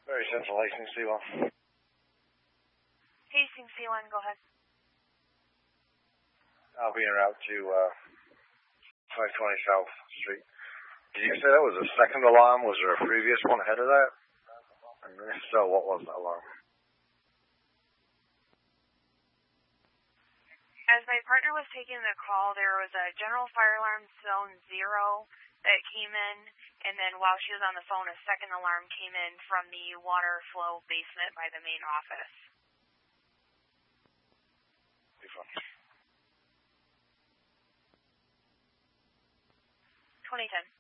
Very Central Hastings, C1. Hastings, C1, go ahead. I'll be en route to 520 South Street. Did you say that was a second alarm? Was there a previous one ahead of that? And if so, what was that alarm? As my partner was taking the call, there was a general fire alarm zone 0 that came in, and then while she was on the phone, a second alarm came in from the water flow basement by the main office. 2010.